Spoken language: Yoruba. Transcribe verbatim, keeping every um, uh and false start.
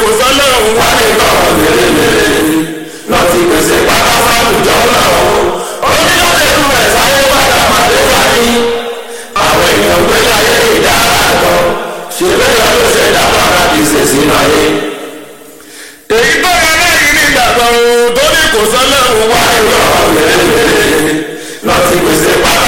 kò sọ́lọ́run wá ní kọ̀ọ̀ mèremère lọ ti pèsè pátá fáwùjọ náà o. onílọ́dẹ̀ẹ́dù rẹ̀ sáyé padà pàdé wáyé àwọn èèyàn gbé láyé ìdára àtọ̀ ṣe bẹ́ẹ̀ ló ṣe dábàá láti ṣèṣì láyé. èyí tó yẹ lẹ́yìn ní ìgbàgbọ́ tó ní kò sọ́lọ́run wá ní kọ̀ọ̀ mèremère lọ ti pèsè pátá